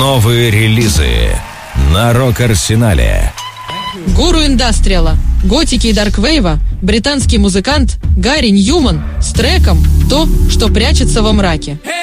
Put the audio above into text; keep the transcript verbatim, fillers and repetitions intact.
Новые релизы на Рок-Арсенале. Гуру индастриала, готики и дарквейва, британский музыкант Гарри Ньюман с треком «То, что прячется во мраке».